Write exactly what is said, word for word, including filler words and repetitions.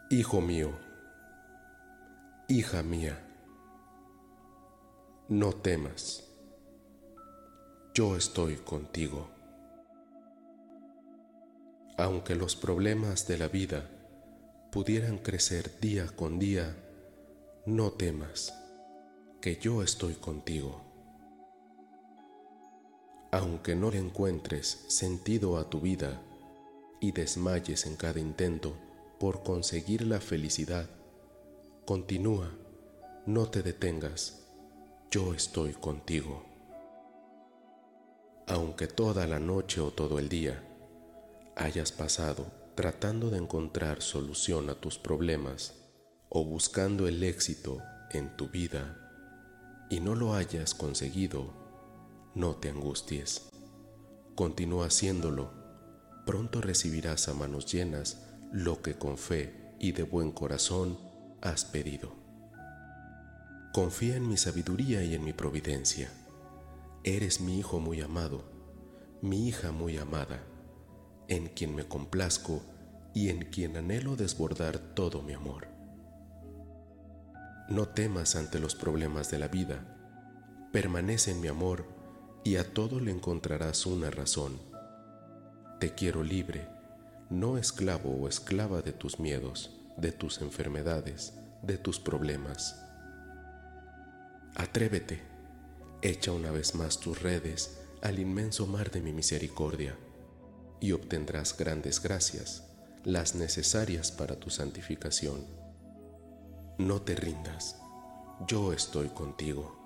Hijo mío, hija mía, no temas, yo estoy contigo. Aunque los problemas de la vida pudieran crecer día con día, no temas, que yo estoy contigo. Aunque no le encuentres sentido a tu vida y desmayes en cada intento por conseguir la felicidad, continúa, no te detengas, yo estoy contigo. Aunque toda la noche o todo el día hayas pasado tratando de encontrar solución a tus problemas o buscando el éxito en tu vida y no lo hayas conseguido, no te angusties. Continúa haciéndolo. Pronto recibirás a manos llenas lo que con fe y de buen corazón has pedido. Confía en mi sabiduría y en mi providencia. Eres mi hijo muy amado, mi hija muy amada, en quien me complazco y en quien anhelo desbordar todo mi amor. No temas ante los problemas de la vida. Permanece en mi amor y a todo le encontrarás una razón. Te quiero libre, no esclavo o esclava de tus miedos, de tus enfermedades, de tus problemas. Atrévete, echa una vez más tus redes al inmenso mar de mi misericordia y obtendrás grandes gracias, las necesarias para tu santificación. No te rindas, yo estoy contigo.